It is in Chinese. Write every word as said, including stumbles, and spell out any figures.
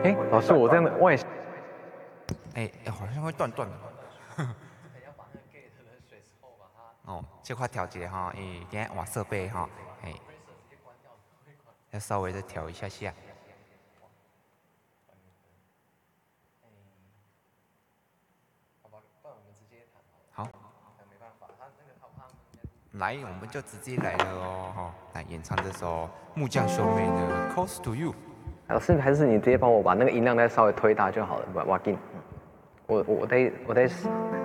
哎，老师，我这样的外形， 哎、哎好像会断断的。哦，这块调节哈，哎，等下瓦设备哈，哎，要稍微再调一下下。好，来，我们就直接来了哦，哈，来演唱这首木匠兄妹的《Close to You》。 老师还是你直接帮我把那个音量再稍微推大就好了，不，我紧，我我我得我得